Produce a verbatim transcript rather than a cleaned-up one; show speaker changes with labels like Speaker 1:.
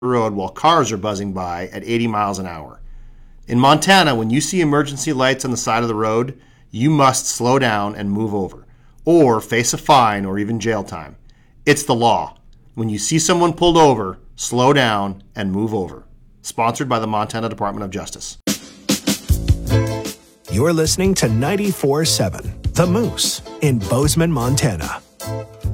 Speaker 1: road while cars are buzzing by at eighty miles an hour. In Montana, when you see emergency lights on the side of the road, you must slow down and move over, or face a fine or even jail time. It's the law. When you see someone pulled over, slow down and move over. Sponsored by the Montana Department of Justice.
Speaker 2: You're listening to ninety-four point seven The Moose in Bozeman, Montana.